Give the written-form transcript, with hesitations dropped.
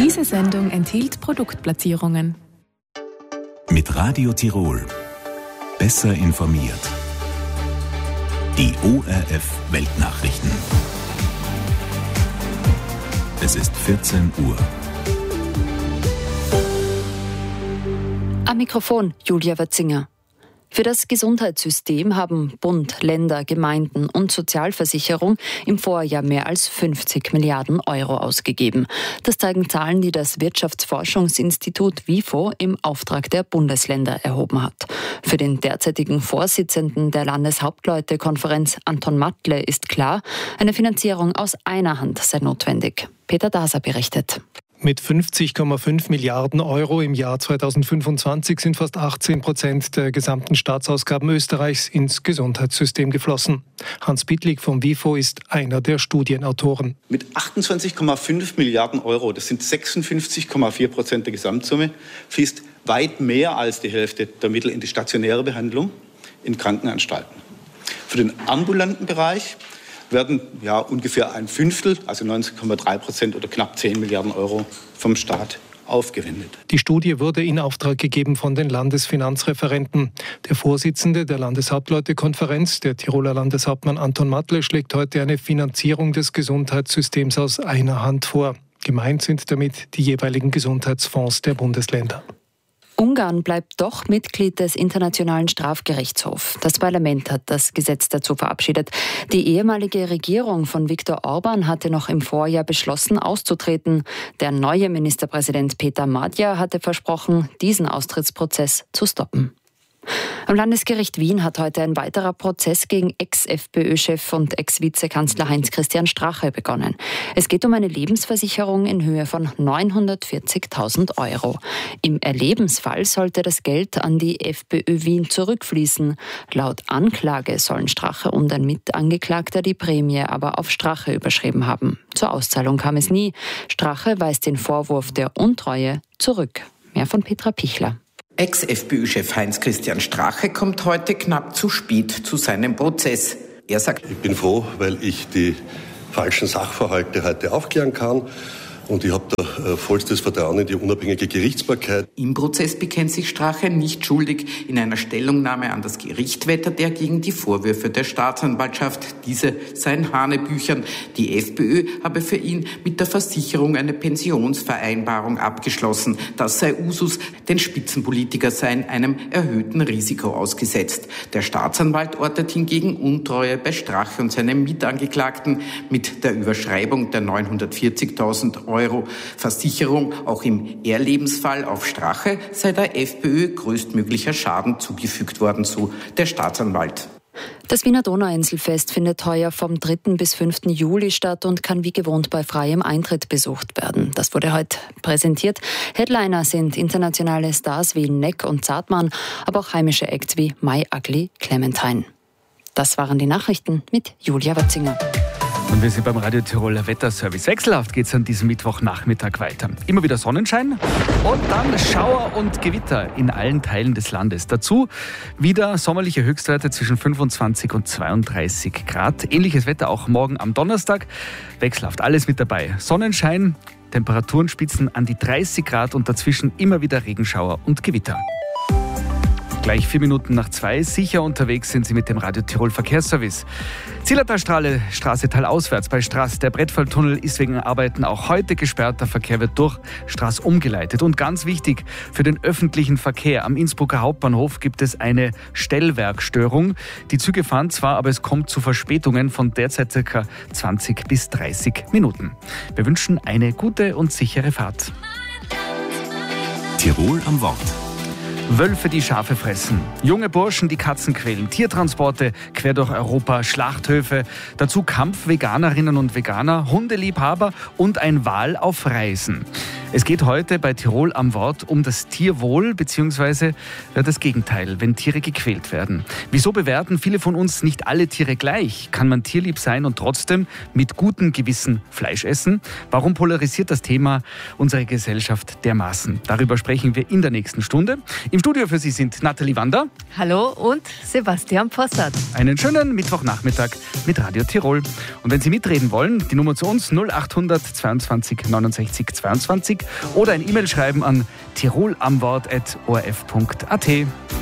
Diese Sendung enthielt Produktplatzierungen. Mit Radio Tirol. Besser informiert. Die ORF Weltnachrichten. Es ist 14 Uhr. Am Mikrofon Julia Watzinger. Für das Gesundheitssystem haben Bund, Länder, Gemeinden und Sozialversicherung im Vorjahr mehr als 50 Milliarden Euro ausgegeben. Das zeigen Zahlen, die das Wirtschaftsforschungsinstitut WIFO im Auftrag der Bundesländer erhoben hat. Für den derzeitigen Vorsitzenden der Landeshauptleutekonferenz Anton Matle ist klar, eine Finanzierung aus einer Hand sei notwendig. Peter Daser berichtet. Mit 50,5 Milliarden Euro im Jahr 2025 sind fast 18% der gesamten Staatsausgaben Österreichs ins Gesundheitssystem geflossen. Hans Bittlig vom WIFO ist einer der Studienautoren. Mit 28,5 Milliarden Euro, das sind 56,4% der Gesamtsumme, fließt weit mehr als die Hälfte der Mittel in die stationäre Behandlung in Krankenanstalten. Für den ambulanten Bereich werden ungefähr ein Fünftel, also 19,3% oder knapp 10 Milliarden Euro vom Staat aufgewendet. Die Studie wurde in Auftrag gegeben von den Landesfinanzreferenten. Der Vorsitzende der Landeshauptleutekonferenz, der Tiroler Landeshauptmann Anton Matle, schlägt heute eine Finanzierung des Gesundheitssystems aus einer Hand vor. Gemeint sind damit die jeweiligen Gesundheitsfonds der Bundesländer. Ungarn bleibt doch Mitglied des Internationalen Strafgerichtshofs. Das Parlament hat das Gesetz dazu verabschiedet. Die ehemalige Regierung von Viktor Orban hatte noch im Vorjahr beschlossen, auszutreten. Der neue Ministerpräsident Peter Magyar hatte versprochen, diesen Austrittsprozess zu stoppen. Am Landesgericht Wien hat heute ein weiterer Prozess gegen Ex-FPÖ-Chef und Ex-Vizekanzler Heinz-Christian Strache begonnen. Es geht um eine Lebensversicherung in Höhe von 940.000 Euro. Im Erlebensfall sollte das Geld an die FPÖ Wien zurückfließen. Laut Anklage sollen Strache und ein Mitangeklagter die Prämie aber auf Strache überschrieben haben. Zur Auszahlung kam es nie. Strache weist den Vorwurf der Untreue zurück. Mehr von Petra Pichler. Ex-FPÖ-Chef Heinz-Christian Strache kommt heute knapp zu spät zu seinem Prozess. Er sagt: Ich bin froh, weil ich die falschen Sachverhalte heute aufklären kann. Und ich habe da vollstes Vertrauen in die unabhängige Gerichtsbarkeit. Im Prozess bekennt sich Strache nicht schuldig. In einer Stellungnahme an das Gericht wettert er gegen die Vorwürfe der Staatsanwaltschaft. Diese seien Hanebüchern. Die FPÖ habe für ihn mit der Versicherung eine Pensionsvereinbarung abgeschlossen. Das sei Usus, denn Spitzenpolitiker seien einem erhöhten Risiko ausgesetzt. Der Staatsanwalt ortet hingegen Untreue bei Strache und seinem Mitangeklagten mit der Überschreibung der 940.000 Euro Versicherung. Auch im Erlebensfall auf Strache sei der FPÖ größtmöglicher Schaden zugefügt worden, so der Staatsanwalt. Das Wiener Donauinselfest findet heuer vom 3. bis 5. Juli statt und kann wie gewohnt bei freiem Eintritt besucht werden. Das wurde heute präsentiert. Headliner sind internationale Stars wie Neck und Zartmann, aber auch heimische Acts wie My Ugly Clementine. Das waren die Nachrichten mit Julia Watzinger. Und wir sind beim Radio Tiroler Wetterservice. Wechselhaft geht es an diesem Mittwochnachmittag weiter. Immer wieder Sonnenschein und dann Schauer und Gewitter in allen Teilen des Landes. Dazu wieder sommerliche Höchstwerte zwischen 25 und 32 Grad. Ähnliches Wetter auch morgen am Donnerstag. Wechselhaft, alles mit dabei. Sonnenschein, Temperaturen spitzen an die 30 Grad und dazwischen immer wieder Regenschauer und Gewitter. Gleich 4 Minuten nach 2. Sicher unterwegs sind Sie mit dem Radio Tirol Verkehrsservice. Zillertalstraße talauswärts bei Straß. Der Brettfalltunnel ist wegen Arbeiten auch heute gesperrt. Der Verkehr wird durch Straß umgeleitet. Und ganz wichtig für den öffentlichen Verkehr. Am Innsbrucker Hauptbahnhof gibt es eine Stellwerkstörung. Die Züge fahren zwar, aber es kommt zu Verspätungen von derzeit ca. 20 bis 30 Minuten. Wir wünschen eine gute und sichere Fahrt. Tirol am Wort. Wölfe, die Schafe fressen, junge Burschen, die Katzen quälen, Tiertransporte quer durch Europa, Schlachthöfe, dazu Kampfveganerinnen und Veganer, Hundeliebhaber und ein Wal auf Reisen. Es geht heute bei Tirol am Wort um das Tierwohl bzw. das Gegenteil, wenn Tiere gequält werden. Wieso bewerten viele von uns nicht alle Tiere gleich? Kann man tierlieb sein und trotzdem mit gutem Gewissen Fleisch essen? Warum polarisiert das Thema unsere Gesellschaft dermaßen? Darüber sprechen wir in der nächsten Stunde. Im Studio für Sie sind Nathalie Wander. Hallo und Sebastian Possart. Einen schönen Mittwochnachmittag mit Radio Tirol. Und wenn Sie mitreden wollen, die Nummer zu uns 0800 22 69 22. oder ein E-Mail schreiben an tirolamwort@orf.at.